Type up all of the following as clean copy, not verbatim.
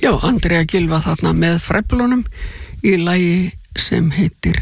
Já, Andrea Gylfa þarna með Fræflunum í lagi sem heitir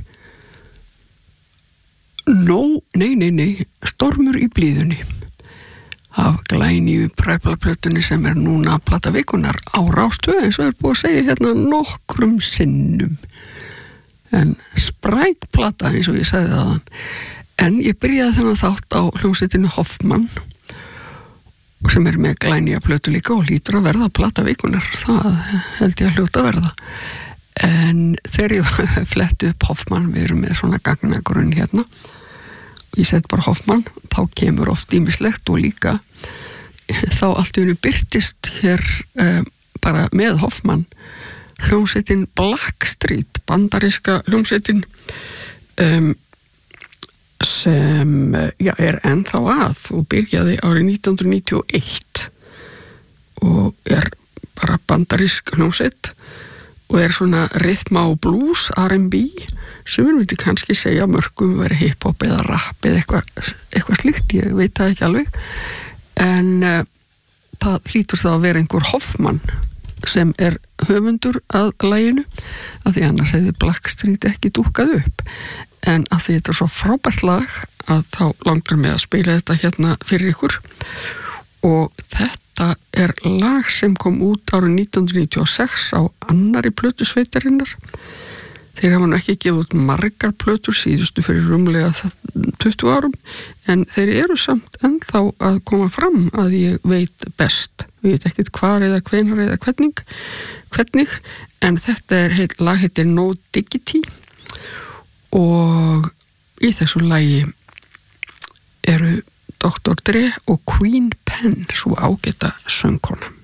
Stormur í blíðunni af glænýju Fræflaplötunni sem núna plata vikunar á Rás 2 eins og búið að segja hérna nokkrum sinnum. En spræk plata eins og ég sagði þaðan. En ég byrjaði þennan þátt á hljómsveitinni Hoffmann sem með glænýja plötu líka og lítur að verða plata vikunar. Það held ég að hljóta að verða. En þegar ég fletti upp Hoffmann, við erum með svona gagnagrunn hérna, ég seti bara Hoffmann, þá kemur oft ýmislegt og líka þá allt í einu birtist hér bara með Hoffmann hljómsveitin Blackstreet, bandaríska hljómsveitin sem ennþá að og byrjaði árið 1991 og bara bandarísk hljómsveit og svona rhythma og blues, R&B sem við myndi kannski segja mörgum veri hip-hop eða rap eða eitthvað slíkt, ég veit það ekki alveg en það hlýtur þá að vera einhver Hoffmann sem höfundur að laginu af því annars hefði Blackstreet ekki dúkkað upp en af því þetta svo frábært lag að þá langar mig að spila þetta hérna fyrir ykkur og þetta lag sem kom út árið 1996 á annarri plötu sveitarinnar. Þeir hafa nú ekki gefið út margar plötur síðustu fyrir rúmlega 20 árum en þeir eru samt ennþá að koma fram að ég veit best. Ég veit ekkert hvar eða hvenar eða hvernig en þetta lag heitir No Diggity og í þessu lagi eru Dr. Dre og Queen Pen svo ágæta söngkona.